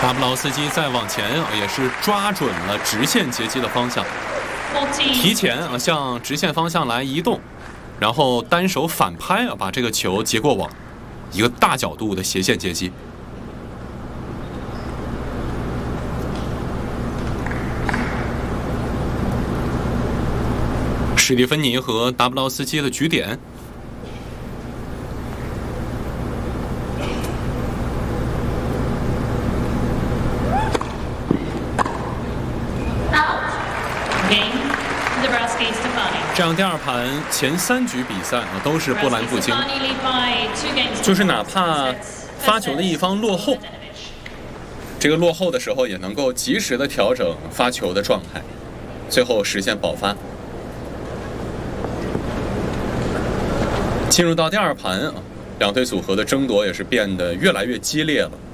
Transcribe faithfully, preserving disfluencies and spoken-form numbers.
达布劳斯基再往前啊，也是抓准了直线截击的方向，提前啊向直线方向来移动，然后单手反拍啊，把这个球截过网，一个大角度的斜线截击。史蒂芬妮和达布劳斯基的局点。这样第二盘前三局比赛啊都是波澜不惊，就是哪怕发球的一方落后，这个落后的时候也能够及时的调整发球的状态，最后实现爆发。进入到第二盘啊，两队组合的争夺也是变得越来越激烈了。